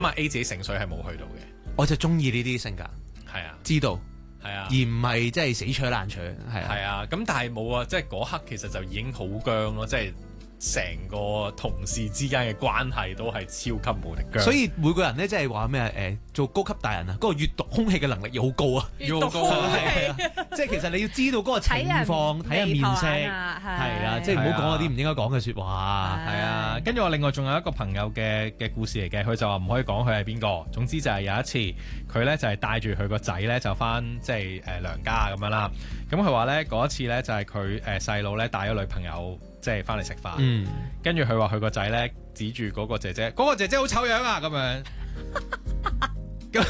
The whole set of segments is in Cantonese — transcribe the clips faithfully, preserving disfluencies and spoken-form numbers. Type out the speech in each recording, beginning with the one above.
咁啊 A 自己情緒係冇去到嘅。 我就中意呢啲性格， 係啊， 知道。 係啊， 而唔係即係死搶爛搶，係啊， 係啊，咁但係冇啊，即係嗰刻其實就已經好僵咯，即係成個同事之間嘅關係都係超級無敵僵。 所以每個人咧即係話咩誒做高級大人啊，嗰、嗰個閱讀空氣嘅能力要好高啊， 閱讀空氣， 即係其實你要知道嗰個情況，睇下面色，係啊，即係唔好講嗰啲唔應該講嘅説話。 係啊，跟住我另外仲有一個朋友嘅嘅故事嚟嘅，佢就話唔可以講佢係邊個。總之就係有一次佢咧就係帶住佢個仔咧就翻即係誒娘家咁樣啦。咁佢話咧嗰一次咧就係佢誒細佬咧帶咗女朋友即係翻嚟食飯。嗯，跟住佢話佢個仔咧指住嗰個姐姐，嗰、嗰個姐姐好醜樣啊咁樣。咁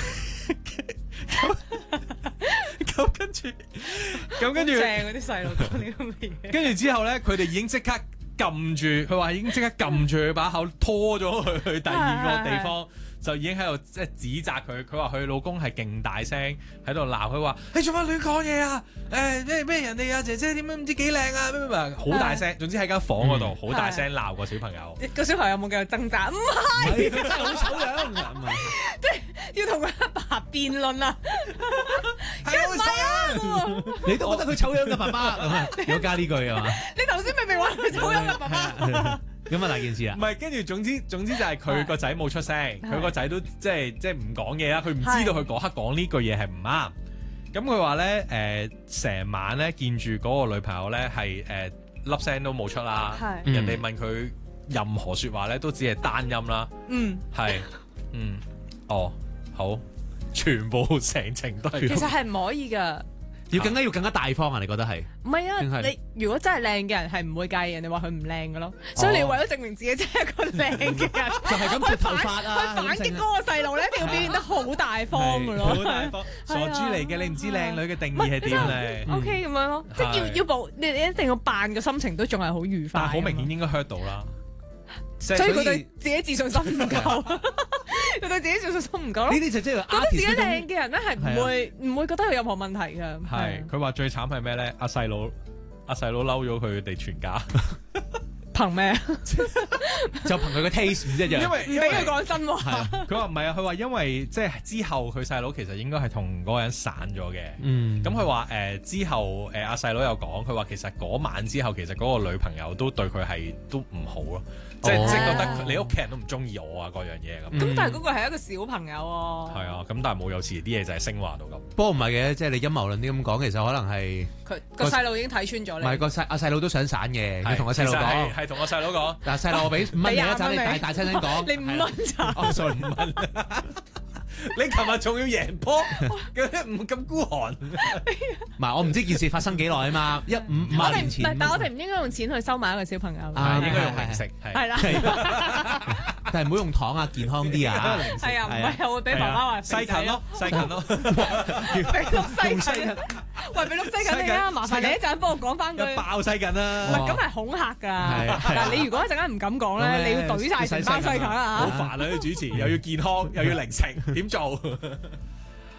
咁跟住，咁跟住正嗰啲細路講呢咁嘅嘢。 跟住之後咧，佢哋已經即刻撳住，佢話已經即刻撳住佢把口，拖咗佢去第二個地方。就已經喺度即係指責佢，佢話佢老公係勁大聲喺度鬧佢，話你做乜亂講嘢啊？誒咩咩人哋啊姐姐點樣唔知幾靚啊？咩咩咩好大聲，總之喺間房嗰度好大聲鬧個小朋友。 個小朋友有冇繼續掙扎？唔係， 佢真係好醜樣， 即係要同佢阿爸辯論啊！ 係唔係啊？ 你都覺得佢醜樣嘅爸爸咁啊？如果加呢句啊嘛？ 你頭先明明話佢醜樣嘅爸爸。 咁啊大件事啊！ 唔係，跟住總之總之就係佢個仔冇出聲，佢個仔都即係即係唔講嘢啦。佢唔知道佢嗰刻講呢句嘢係唔啱。咁佢話咧誒，成晚咧見住嗰個女朋友咧係誒粒聲都冇出啦。人哋問佢任何説話咧都只係單音啦。嗯，係嗯哦好，全部成程都係。 其實係唔可以㗎。 要更加要更加大方啊！你覺得係？ 唔係啊，你如果真係靚嘅人係唔會介意人哋話佢唔靚嘅咯，所以你為咗證明自己真係一個靚嘅人， 就係咁撥頭髮啊！ 去反擊嗰個細路咧，一定要表現得好大方嘅咯。 好大方，傻豬嚟嘅，你唔知靚女嘅定義係點咧 ？O K 咁樣咯，即係要要保，你你一定要扮個心情都仲係好愉快。 但係好明顯應該 hurt 到啦。 所以佢對自己自信心唔夠，佢對自己自信心唔夠咯。 呢啲就即係覺得自己靚嘅人咧，係唔會唔會覺得佢有任何問題嘅。 係佢話最慘係咩咧？阿細佬阿細佬嬲咗佢哋全家， 憑咩？ 就憑佢嘅 taste 唔一樣。 因為唔俾佢講真話。 佢話唔係啊，佢話因為即係之後佢細佬其實應該係同嗰個人散咗嘅。嗯，咁佢話誒之後誒阿細佬有講，佢話其實嗰晚之後其實嗰個女朋友都對佢係都唔好咯。即係即係覺得你屋企人都唔中意我啊，嗰樣嘢咁。 咁但係嗰個係一個小朋友喎。 係啊，咁但係冇有時啲嘢就係升華到咁。 不過唔係嘅，即係你陰謀論啲咁講，其實可能係佢個細路已經睇穿咗你。 唔係個細阿細佬都想散嘅，佢同個細路講， 係同個細佬講。 但係細路我俾五蚊你一陣，你大大聲聲講。 你五蚊咋？ 哦，sorry，五蚊。 你琴日仲要贏波，唔咁孤寒。 唔係，我唔知件事發生幾耐啊嘛，一五五萬年前。 但係我哋唔應該用錢去收買一個小朋友。 係應該用零食。 係啦。 但係唔好用糖啊，健康啲啊。 係啊，唔係我會俾爸爸話西芹咯，西芹咯。 俾碌西芹。喂，俾碌西芹你啊！麻煩你一陣幫我講翻句。 爆西芹啦。 唔係，咁係恐嚇㗎。嗱，你如果一陣間唔敢講咧，你要懟晒成包西芹啊！ 好煩啊！啲主持又要健康又要零食，點做？